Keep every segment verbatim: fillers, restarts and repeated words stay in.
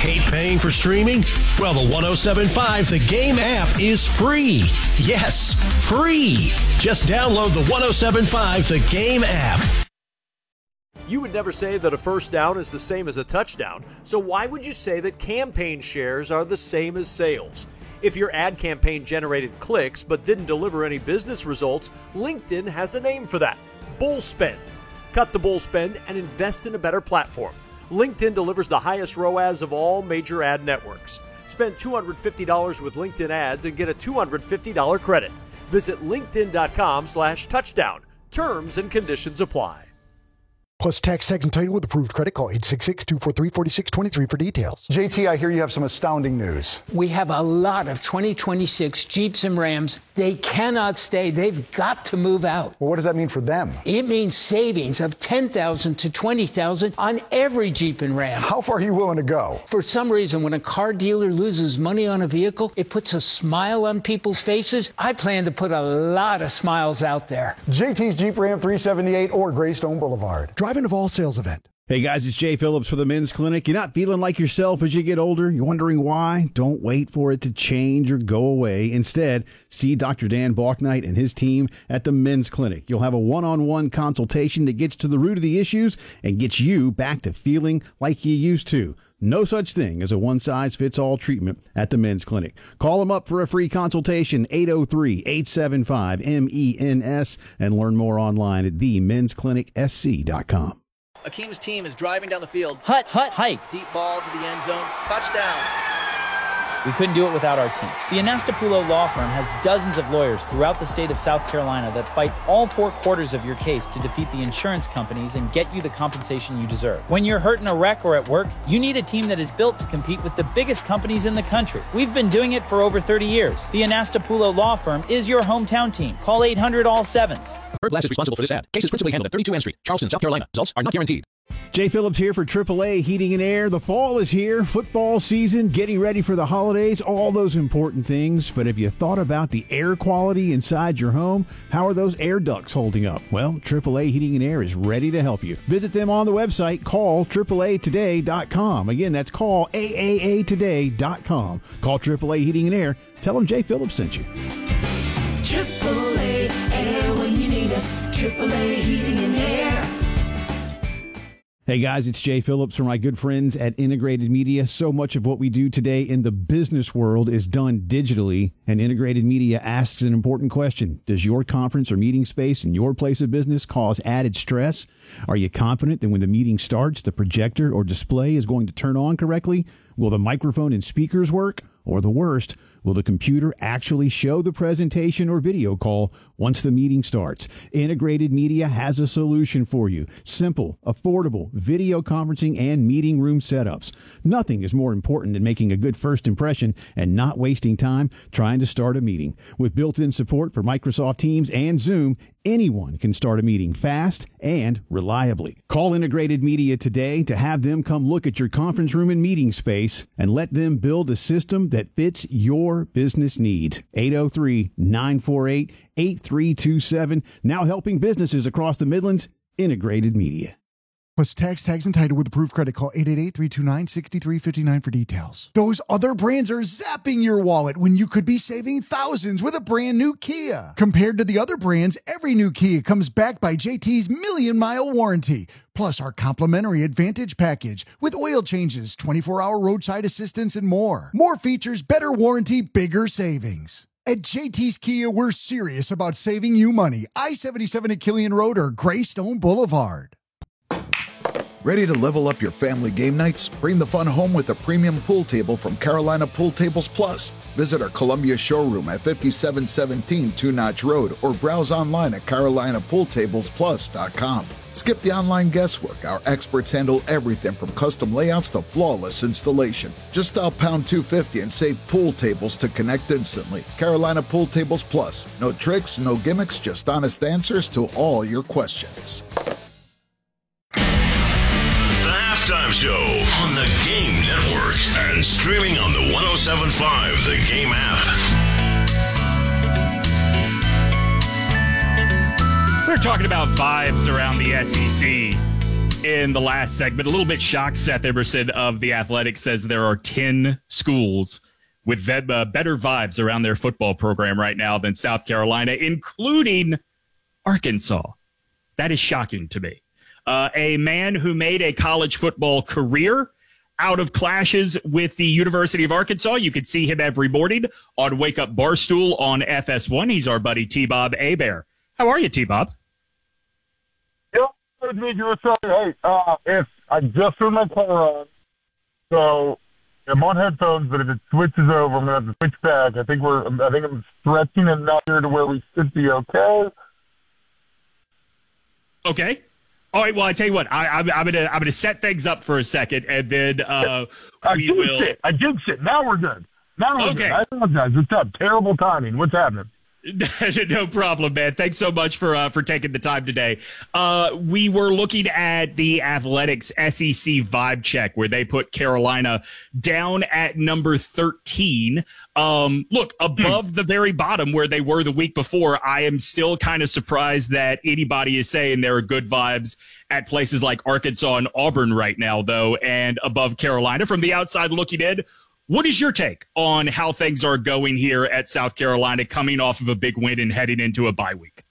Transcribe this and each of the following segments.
Hate paying for streaming? Well, the one oh seven point five The Game app is free. Yes, free. Just download the one oh seven point five The Game app. You would never say that a first down is the same as a touchdown, so why would you say that campaign shares are the same as sales? If your ad campaign generated clicks but didn't deliver any business results, LinkedIn has a name for that: bull spend. Cut the bull spend and invest in a better platform. LinkedIn delivers the highest R O A S of all major ad networks. Spend two hundred fifty dollars with LinkedIn ads and get a two hundred fifty dollars credit. Visit linkedin.com slash touchdown. Terms and conditions apply. Plus tax, tax, and title with approved credit. Call eight six six, two four three, four six two three for details. J T, I hear you have some astounding news. We have a lot of twenty twenty-six Jeeps and Rams. They cannot stay. They've got to move out. Well, what does that mean for them? It means savings of ten thousand dollars to twenty thousand dollars on every Jeep and Ram. How far are you willing to go? For some reason, when a car dealer loses money on a vehicle, it puts a smile on people's faces. I plan to put a lot of smiles out there. J T's Jeep Ram three seventy-eight or Greystone Boulevard. Driving of all sales event. Hey guys, it's Jay Phillips for the Men's Clinic. You're not feeling like yourself as you get older? You're wondering why? Don't wait for it to change or go away. Instead, see Doctor Dan Balknight and his team at the Men's Clinic. You'll have a one-on-one consultation that gets to the root of the issues and gets you back to feeling like you used to. No such thing as a one-size-fits-all treatment at the Men's Clinic. Call them up for a free consultation, eight oh three, eight seven five, M E N S, and learn more online at the mens clinic s c dot com. Akeem's team is driving down the field. Hut, hut, hike. Deep ball to the end zone. Touchdown. We couldn't do it without our team. The Anastapulo Law Firm has dozens of lawyers throughout the state of South Carolina that fight all four quarters of your case to defeat the insurance companies and get you the compensation you deserve. When you're hurt in a wreck or at work, you need a team that is built to compete with the biggest companies in the country. We've been doing it for over thirty years. The Anastapulo Law Firm is your hometown team. Call eight hundred all sevens. Bird Glass is responsible for this ad. Case is principally handled at thirty-two N Street, Charleston, South Carolina. Results are not guaranteed. Jay Phillips here for triple A Heating and Air. The fall is here, football season, getting ready for the holidays, all those important things. But have you thought about the air quality inside your home? How are those air ducts holding up? Well, triple A Heating and Air is ready to help you. Visit them on the website. Call triple A today dot com. Again, that's call A A A today dot com. Call triple A Heating and Air. Tell them Jay Phillips sent you. triple A Air when you need us. triple A Heating and Air. Hey guys, it's Jay Phillips from my good friends at Integrated Media. So much of what we do today in the business world is done digitally, and Integrated Media asks an important question. Does your conference or meeting space in your place of business cause added stress? Are you confident that when the meeting starts, the projector or display is going to turn on correctly? Will the microphone and speakers work? Or the worst, will the computer actually show the presentation or video call once the meeting starts? Integrated Media has a solution for you. Simple, affordable video conferencing and meeting room setups. Nothing is more important than making a good first impression and not wasting time trying to start a meeting. With built-in support for Microsoft Teams and Zoom, anyone can start a meeting fast and reliably. Call Integrated Media today to have them come look at your conference room and meeting space and let them build a system that fits your business needs. eight oh three, nine four eight, eight three two seven. Now helping businesses across the Midlands. Integrated Media. Plus tax, tags, and title with approved credit. Call eight eight eight, three two nine, six three five nine for details. Those other brands are zapping your wallet when you could be saving thousands with a brand new Kia. Compared to the other brands, every new Kia comes backed by J T's Million Mile Warranty. Plus our complimentary Advantage package with oil changes, twenty-four hour roadside assistance, and more. More features, better warranty, bigger savings. At J T's Kia, we're serious about saving you money. I seventy-seven at Killian Road or Greystone Boulevard. Ready to level up your family game nights? Bring the fun home with a premium pool table from Carolina Pool Tables Plus. Visit our Columbia showroom at fifty-seven seventeen Two Notch Road or browse online at carolina pool tables plus dot com. Skip the online guesswork. Our experts handle everything from custom layouts to flawless installation. Just dial pound two fifty and say pool tables to connect instantly. Carolina Pool Tables Plus. No tricks, no gimmicks, just honest answers to all your questions. Halftime Show on the Game Network and streaming on the one oh seven point five The Game app. We're talking about vibes around the S E C. in the last segment. A little bit shocked. Seth Emerson of The Athletic says there are ten schools with ve- uh, better vibes around their football program right now than South Carolina, including Arkansas. That is shocking to me. Uh, a man who made a college football career out of clashes with the University of Arkansas. You can see him every morning on Wake Up Barstool on F S one. He's our buddy T-Bob Hebert. How are you, T-Bob? Yeah, good to meet you. What's up? Hey, uh, if I just turned my car on, so I'm on headphones, but if it switches over, I'm gonna have to switch back. I think we're, I think I'm stretching enough here to where we should be okay. Okay. All right. Well, I tell you what, I, I'm, I'm gonna I'm gonna set things up for a second, and then uh, I we did will. sit. I did sit. Now we're good. Now we're Okay. good. I apologize. What's up? Terrible timing. What's happening? No problem, man. Thanks so much for uh, for taking the time today. Uh, we were looking at the Athletics S E C vibe check where they put Carolina down at number thirteen. Um, look, above hmm. the very bottom where they were the week before. I am still kind of surprised that anybody is saying there are good vibes at places like Arkansas and Auburn right now, though, and above Carolina. From the outside looking in, what is your take on how things are going here at South Carolina coming off of a big win and heading into a bye week?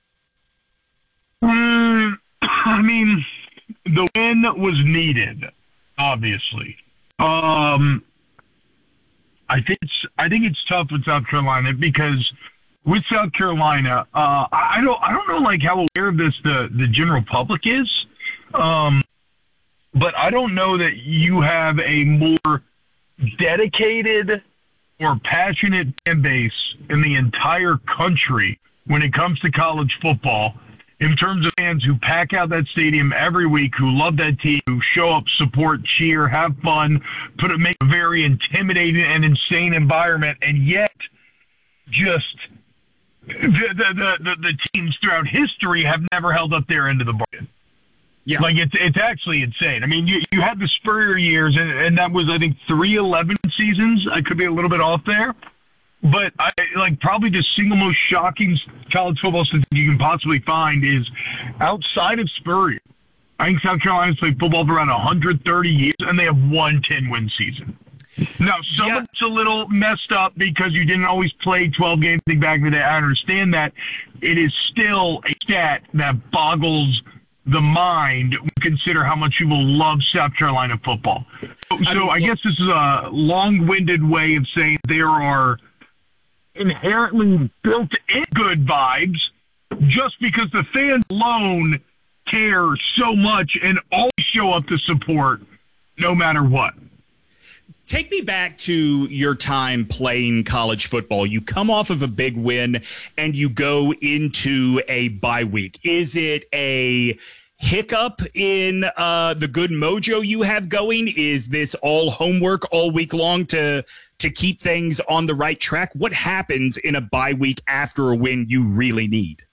Um, I mean, the win was needed, obviously. Um, I think it's I think it's tough with South Carolina because with South Carolina, uh, I, I don't I don't know like how aware of this the, the general public is, um, but I don't know that you have a more dedicated or passionate fan base in the entire country when it comes to college football in terms of fans who pack out that stadium every week, who love that team, who show up, support, cheer, have fun, put it, make a very intimidating and insane environment, and yet just the the, the, the teams throughout history have never held up their end of the bargain. Yeah. Like, it's it's actually insane. I mean, you, you had the Spurrier years, and, and that was, I think, three eleven seasons. I could be a little bit off there. But, I like, probably the single most shocking college football statistic you can possibly find is outside of Spurrier. I think South Carolina's played football for around one hundred thirty years, and they have one ten-win season. Now, some yeah. of it's a little messed up because you didn't always play twelve games back in the day. I understand that. It is still a stat that boggles the mind when you consider how much people love South Carolina football. So I, mean, I guess this is a long-winded way of saying there are inherently built-in good vibes just because the fans alone care so much and always show up to support no matter what. Take me back to your time playing college football. You come off of a big win and you go into a bye week. Is it a hiccup in uh, the good mojo you have going? Is this all homework all week long to to keep things on the right track? What happens in a bye week after a win you really need?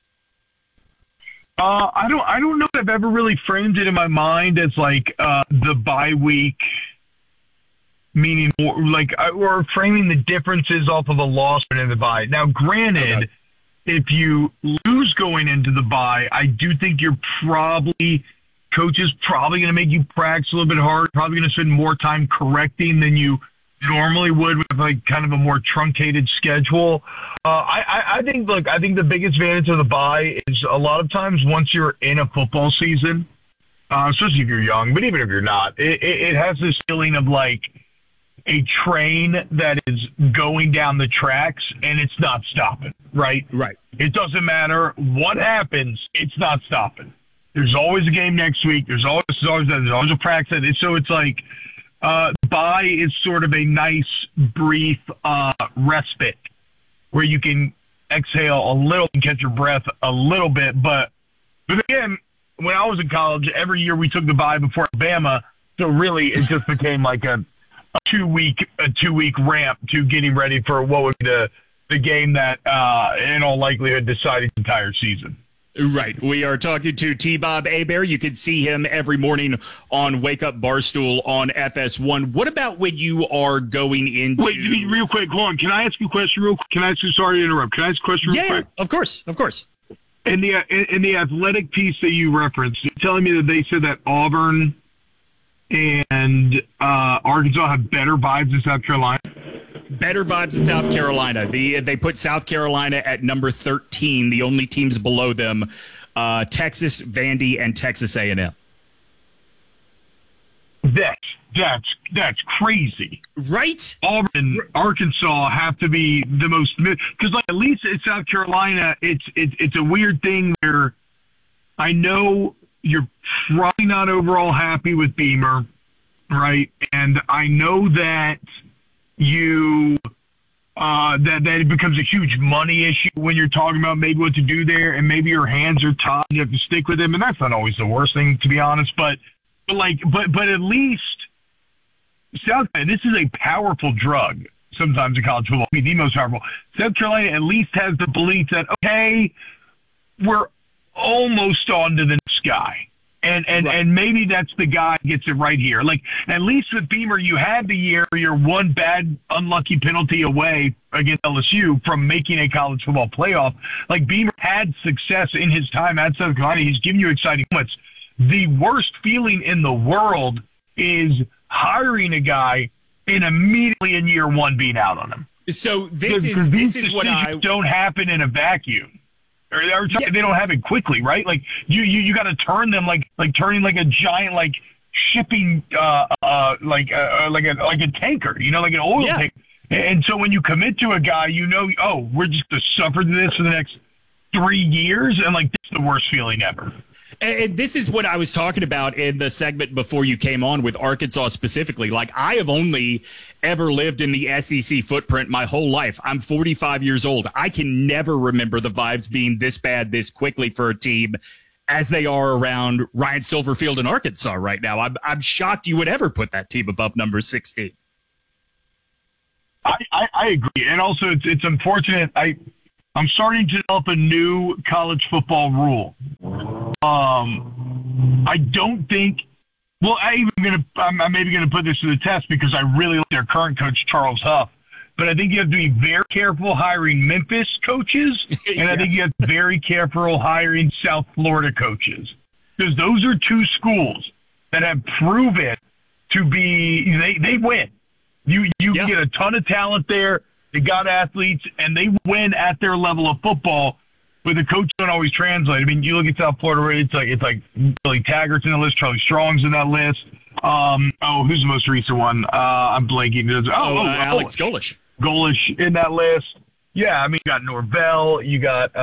Uh, I don't. I don't know if I've ever really framed it in my mind as like uh, the bye week. Meaning, like, or framing the differences off of a loss in the bye. Now, granted, okay. if you lose going into the bye, I do think you're probably, coach is probably going to make you practice a little bit harder, probably going to spend more time correcting than you normally would with, like, kind of a more truncated schedule. Uh, I, I, I think, look, I think the biggest advantage of the bye is a lot of times once you're in a football season, uh, especially if you're young, but even if you're not, it, it, it has this feeling of, like, a train that is going down the tracks and it's not stopping, right? Right. It doesn't matter what happens, it's not stopping. There's always a game next week. There's always there's always, there's always a practice. So it's like uh, bye is sort of a nice, brief uh, respite where you can exhale a little and catch your breath a little bit. But, but again, when I was in college, every year we took the bye before Alabama, so really it just became like a a two week a two week ramp to getting ready for what would be the the game that uh, in all likelihood decided the entire season. Right. We are talking to T-Bob Hebert. You can see him every morning on Wake Up Barstool on F S one. What about when you are going into... Wait, real quick, hold on. Can I ask you a question real quick? Can I ask you, sorry to interrupt. Can I ask a question real yeah, quick? of course, of course. In the in, in the athletic piece that you referenced, you're telling me that they said that Auburn and uh, Arkansas have better vibes than South Carolina? Better vibes in South Carolina. The they put South Carolina at number thirteen. The only teams below them, uh, Texas, Vandy, and Texas A and M. That's that's that's crazy, right? Auburn and Arkansas have to be the most, because like at least in South Carolina, it's it's it's a weird thing where I know you're probably not overall happy with Beamer, right? And I know that you uh, that that it becomes a huge money issue when you're talking about maybe what to do there, and maybe your hands are tied, you have to stick with him, and that's not always the worst thing, to be honest, but. But like, but but at least South Carolina, this is a powerful drug. Sometimes in college football, I mean, the most powerful. South Carolina at least has the belief that okay, we're almost on to the next guy, and and right. and maybe that's the guy who gets it right here. Like at least with Beamer, you had the year where you're one bad, unlucky penalty away against L S U from making a college football playoff. Like Beamer had success in his time at South Carolina. He's giving you exciting moments. The worst feeling in the world is hiring a guy and immediately in year one being out on him. So this is this is what I don't happen in a vacuum, or, or yeah. they don't happen quickly, right? Like you you, you got to turn them like like turning like a giant like shipping uh uh like uh, like a like a tanker, you know, like an oil yeah. tanker. And so when you commit to a guy, you know, oh, we're just going to suffer through this for the next three years, and like that's the worst feeling ever. And this is what I was talking about in the segment before you came on with Arkansas specifically. Like, I have only ever lived in the S E C footprint my whole life. I'm forty-five years old. I can never remember the vibes being this bad this quickly for a team as they are around Ryan Silverfield in Arkansas right now. I'm, I'm shocked you would ever put that team above number sixteen. I, I, I agree. And also, it's, it's unfortunate. I, I'm starting to develop a new college football rule. Um, I don't think. Well, I even gonna. I'm, I'm maybe going to put this to the test because I really like their current coach, Charles Huff. But I think you have to be very careful hiring Memphis coaches, and yes. I think you have to be very careful hiring South Florida coaches, because those are two schools that have proven to be. They they win. You you yeah. get a ton of talent there. They got athletes, and they win at their level of football. But the coach don't always translate. I mean, you look at South Florida, it's like it's like Billy Taggart's in the list, Charlie Strong's in that list. Um, oh, who's the most recent one? Uh, I'm blanking. Oh, oh, oh uh, Alex Golish. Golish in that list. Yeah, I mean, you got Norvell. You got uh,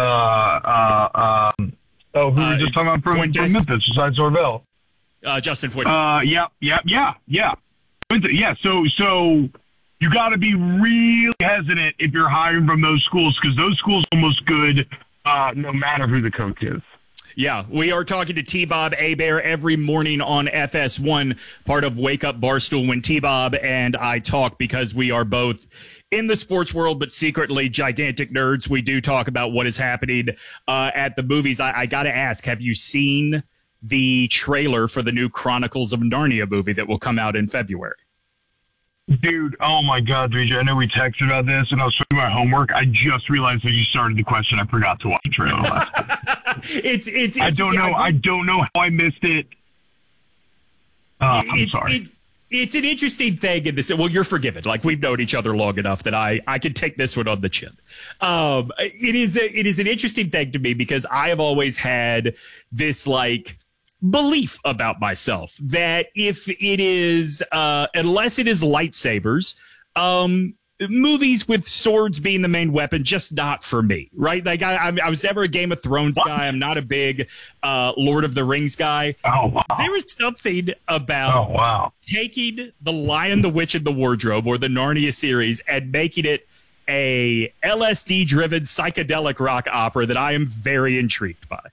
uh, um, oh, who uh, were we just talking about from, from Memphis besides Norvell? Uh, Justin Fuente. Uh, yeah, yeah, yeah, yeah. Yeah, so so. You got to be really hesitant if you're hiring from those schools, because those schools are almost good uh, no matter who the coach is. Yeah, we are talking to T-Bob Hebert every morning on F S one, part of Wake Up Barstool, when T-Bob and I talk, because we are both in the sports world, but secretly gigantic nerds. We do talk about what is happening uh, at the movies. I, I got to ask, have you seen the trailer for the new Chronicles of Narnia movie that will come out in February? Dude, oh my God, D J, I know we texted about this, and I was doing my homework. I just realized that you started the question. I forgot to watch the trailer last time. it's, it's, I don't know. I, I don't know how I missed it. Uh, I'm it's, sorry. It's, it's an interesting thing in this. Well, you're forgiven. Like, we've known each other long enough that I, I can take this one on the chin. Um, it is, a, it is an interesting thing to me, because I have always had this, like, belief about myself that if it is, uh, unless it is lightsabers, um, movies with swords being the main weapon, just not for me, right? Like I, I was never a Game of Thrones what? guy. I'm not a big uh, Lord of the Rings guy. Oh, wow. There is something about oh, wow. taking The Lion, the Witch, and the Wardrobe, or the Narnia series, and making it a L S D-driven psychedelic rock opera that I am very intrigued by.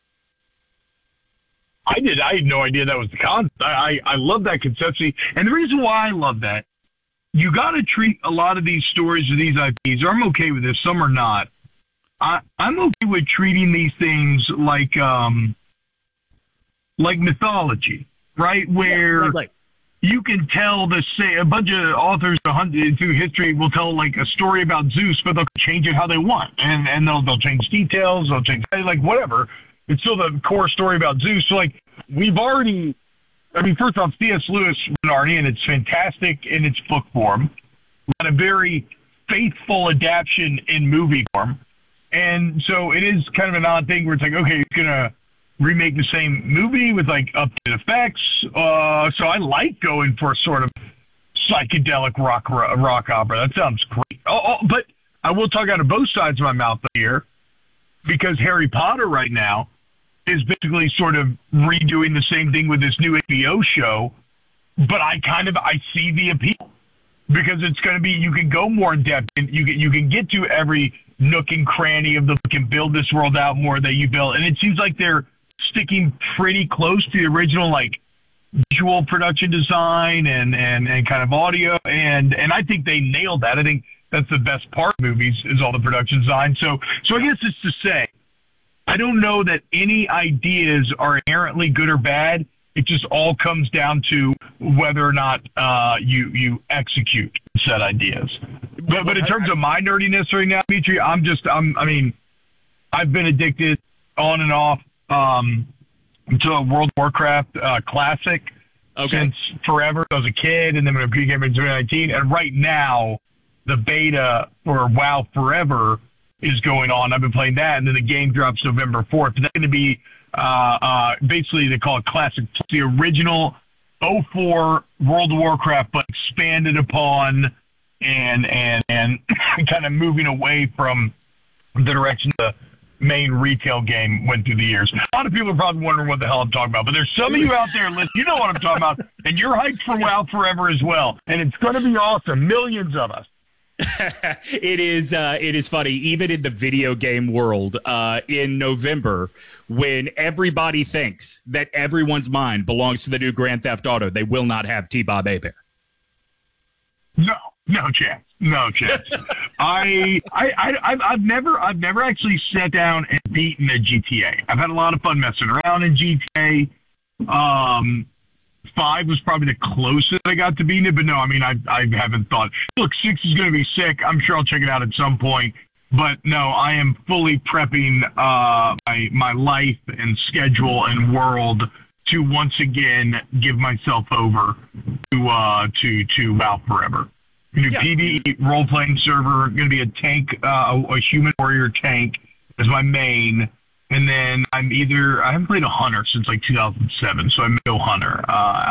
I did. I had no idea that was the concept. I, I, I love that conception. And the reason why I love that, you got to treat a lot of these stories or these I Ps, or I'm okay with this, some are not. I, I'm okay with treating these things like um, like mythology, right? Where, yeah, right, right. you can tell the say a bunch of authors through history will tell like a story about Zeus, but they'll change it how they want, and and they'll they'll change details, they'll change like whatever. It's still the core story about Zeus. So like we've already, I mean, first off, C S. Lewis Narnia, it's fantastic in its book form, and a very faithful adaptation in movie form, and so it is kind of an odd thing where it's like, okay, it's gonna remake the same movie with like updated effects. Uh, so I like going for a sort of psychedelic rock rock opera. That sounds great. Oh, oh, but I will talk out of both sides of my mouth here, because Harry Potter right now is basically sort of redoing the same thing with this new H B O show. But I kind of I see the appeal, because it's going to be, you can go more in depth and you can you can get to every nook and cranny of the book and build this world out more that you built. And it seems like they're sticking pretty close to the original, like visual production design and, and, and kind of audio. And, and I think they nailed that. I think that's the best part of movies is all the production design. So, so I guess it's to say, I don't know that any ideas are inherently good or bad. It just all comes down to whether or not uh, you, you execute said ideas. But, but in terms of my nerdiness right now, Dimitri, I'm just, I'm, I mean, I've been addicted on and off um, to a World of Warcraft uh, classic okay. since forever. I was a kid, and then when it became in twenty nineteen, and right now the beta for WoW Forever is going on. I've been playing that, and then the game drops November fourth. That's going to be uh, uh, basically they call it classic, the original oh four World of Warcraft, but expanded upon and and and kind of moving away from the direction the main retail game went through the years. A lot of people are probably wondering what the hell I'm talking about, but there's some of you out there, listen, you know what I'm talking about, and you're hyped for WoW Forever as well, and it's going to be awesome. Millions of us. it is uh, it is funny, even in the video game world, uh, in November, when everybody thinks that everyone's mind belongs to the new Grand Theft Auto, they will not have T-Bob Hebert. No, no chance. No chance. I, I, I, I've, I've never, I've never actually sat down and beaten a G T A. I've had a lot of fun messing around in G T A. Um, five was probably the closest I got to beating it, but no, I mean, I, I haven't thought. Look, six is going to be sick. I'm sure I'll check it out at some point. But no, I am fully prepping uh, my my life and schedule and world to once again give myself over to uh, to to WoW Forever. New yeah. P V E role-playing server, going to be a tank, uh, a, a human warrior tank as my main. And then I'm either, I haven't played a hunter since like two thousand seven, so I'm no hunter uh,